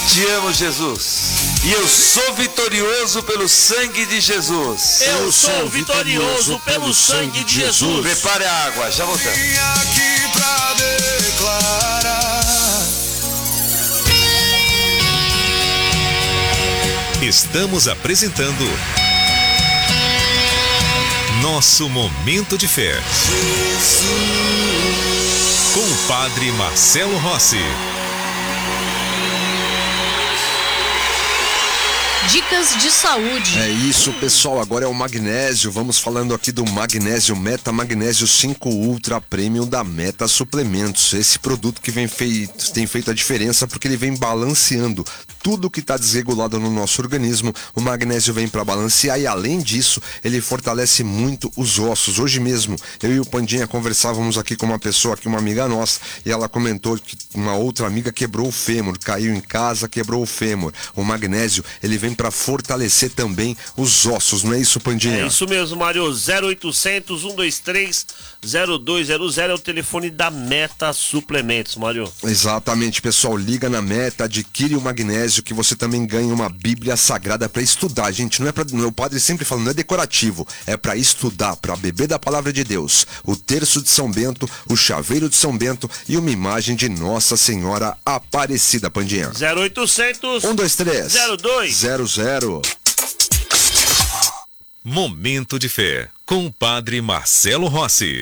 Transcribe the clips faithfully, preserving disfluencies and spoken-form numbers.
Te amo, Jesus. E eu sou vitorioso pelo sangue de Jesus. Eu sou vitorioso pelo sangue de Jesus. Prepare a água, já voltamos. Vim aqui pra declarar. Estamos apresentando Nosso Momento de Fé. Jesus. Com o Padre Marcelo Rossi. Dicas de saúde. É isso, pessoal. Agora é o magnésio. Vamos falando aqui do magnésio Meta Magnésio cinco Ultra Premium da Meta Suplementos. Esse produto que vem feito, tem feito a diferença porque ele vem balanceando tudo que está desregulado no nosso organismo. O magnésio vem para balancear e, além disso, ele fortalece muito os ossos. Hoje mesmo, eu e o Pandinha conversávamos aqui com uma pessoa, aqui, uma amiga nossa, e ela comentou que uma outra amiga quebrou o fêmur, caiu em casa, quebrou o fêmur. O magnésio, ele vem para fortalecer também os ossos, não é isso, Pandinha? É isso mesmo, Mário. zero oitocentos, um dois três, zero dois zero zero é o telefone da Meta Suplementos, Mário. Exatamente, pessoal. Liga na Meta, adquire o magnésio, que você também ganha uma Bíblia Sagrada para estudar. Gente, não é para, o padre sempre fala, não é decorativo, é para estudar, para beber da palavra de Deus. O terço de São Bento, o chaveiro de São Bento e uma imagem de Nossa Senhora Aparecida, Pandinha. zero oitocentos, um dois três, zero dois zero zero. Momento de Fé, com o Padre Marcelo Rossi.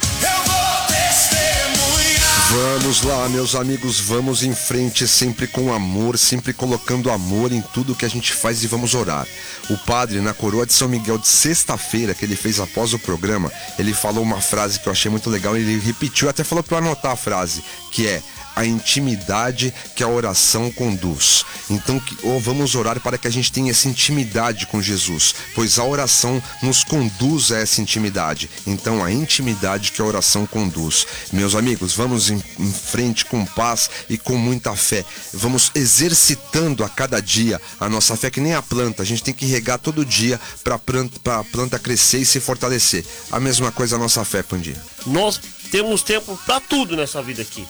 Vamos lá, meus amigos, vamos em frente, sempre com amor, sempre colocando amor em tudo que a gente faz e vamos orar. O padre, na coroa de São Miguel de sexta-feira, que ele fez após o programa, ele falou uma frase que eu achei muito legal, ele repetiu, até falou para eu anotar a frase, que é: a intimidade que a oração conduz. Então, que, ou vamos orar para que a gente tenha essa intimidade com Jesus, pois a oração nos conduz a essa intimidade. Então, a intimidade que a oração conduz. Meus amigos, vamos em, em frente com paz e com muita fé. Vamos exercitando a cada dia a nossa fé, que nem a planta. A gente tem que regar todo dia para a planta crescer e se fortalecer. A mesma coisa a nossa fé, Pandinha. Nós temos tempo para tudo nessa vida aqui.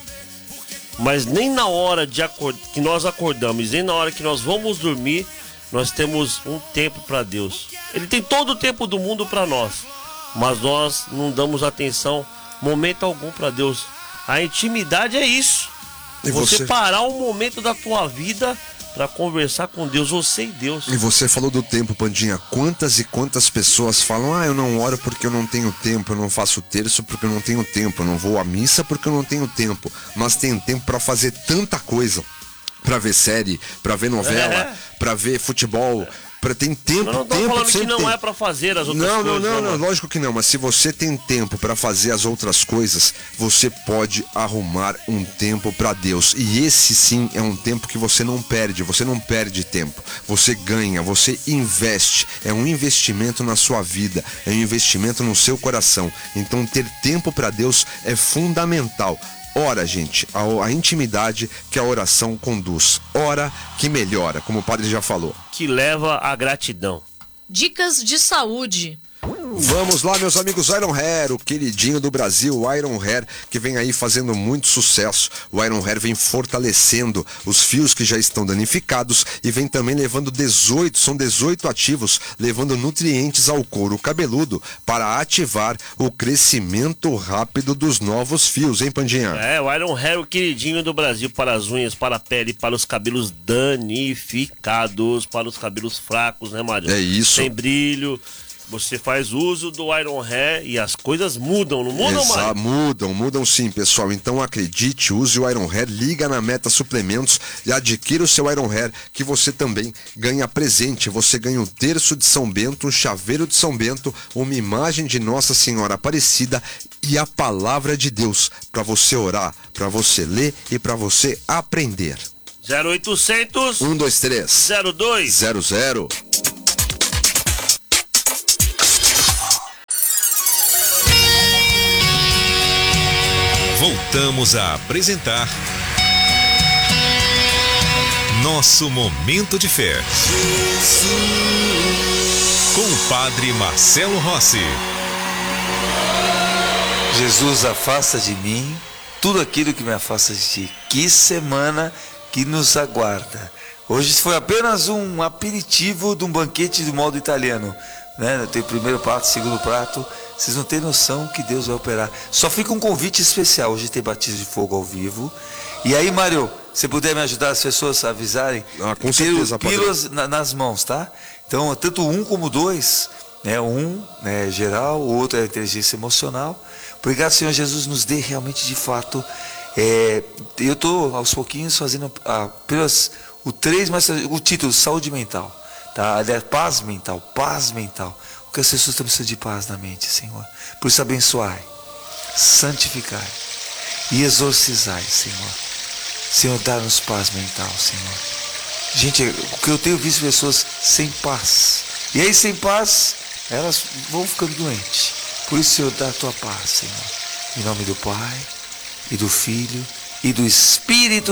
Mas nem na hora de acord... que nós acordamos, nem na hora que nós vamos dormir, nós temos um tempo para Deus. Ele tem todo o tempo do mundo para nós, mas nós não damos atenção, momento algum, para Deus. A intimidade é isso. E você... você parar um momento da tua vida para conversar com Deus, você e Deus. E você falou do tempo, Pandinha. Quantas e quantas pessoas falam: ah, eu não oro porque eu não tenho tempo, eu não faço terço porque eu não tenho tempo, eu não vou à missa porque eu não tenho tempo. Mas tem tempo para fazer tanta coisa, para ver série, para ver novela, é. para ver futebol. Pra, tem tempo, eu não tô tempo falando que não tem. é pra fazer as outras não, coisas. Não, não, não, não, lógico que não, mas se você tem tempo para fazer as outras coisas, você pode arrumar um tempo para Deus. E esse sim é um tempo que você não perde, você não perde tempo. Você ganha, você investe. É um investimento na sua vida, é um investimento no seu coração. Então ter tempo para Deus é fundamental. Ora, gente, a, a intimidade que a oração conduz. Ora que melhora, como o padre já falou. Que leva à gratidão. Dicas de saúde. Vamos lá, meus amigos, Iron Hair, o queridinho do Brasil, o Iron Hair, que vem aí fazendo muito sucesso. O Iron Hair vem fortalecendo os fios que já estão danificados e vem também levando dezoito, são dezoito ativos, levando nutrientes ao couro cabeludo para ativar o crescimento rápido dos novos fios, hein, Pandinha? É, o Iron Hair, o queridinho do Brasil, para as unhas, para a pele, para os cabelos danificados, para os cabelos fracos, né, Mário? É isso. Sem brilho. Você faz uso do Iron Hair e as coisas mudam, não mudam, Exato, Mário? Mudam, mudam sim, pessoal. Então acredite, use o Iron Hair, liga na Meta Suplementos e adquira o seu Iron Hair, que você também ganha presente. Você ganha um terço de São Bento, um chaveiro de São Bento, uma imagem de Nossa Senhora Aparecida e a palavra de Deus para você orar, para você ler e para você aprender. zero oitocentos, um dois três, zero dois zero zero. Voltamos a apresentar Nosso Momento de Fé, com o Padre Marcelo Rossi. Jesus, afasta de mim tudo aquilo que me afasta de ti. Que semana que nos aguarda. Hoje foi apenas um aperitivo de um banquete do modo italiano, né? Tem o primeiro prato, segundo prato. Vocês não têm noção que Deus vai operar. Só fica um convite especial. Hoje tem batismo de fogo ao vivo. E aí, Mário, se puder me ajudar as pessoas a avisarem, Ah, com certeza, pílulas na, nas mãos, tá? Então, tanto um como dois, né? Um é geral, o outro é inteligência emocional. Obrigado, Senhor Jesus, nos dê realmente de fato. É, eu estou aos pouquinhos fazendo a, pelas, o três, mas o título, saúde mental. Tá? Aliás, paz mental, paz mental. O que as pessoas estão precisando de paz na mente, Senhor. Por isso abençoai, santificai e exorcizai, Senhor. Senhor, dá-nos paz mental, Senhor. Gente, o que eu tenho visto pessoas sem paz. E aí, sem paz, elas vão ficando doentes. Por isso, Senhor, dá a tua paz, Senhor. Em nome do Pai, e do Filho, e do Espírito